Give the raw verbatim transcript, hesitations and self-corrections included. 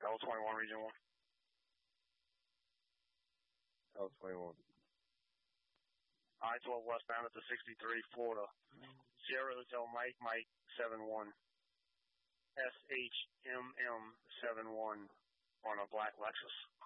L twenty-one, Region one. L twenty-one. I twelve westbound at the sixty-three, Florida. Sierra Hotel Mike, Mike, seven one. S H M M seven one on a black Lexus.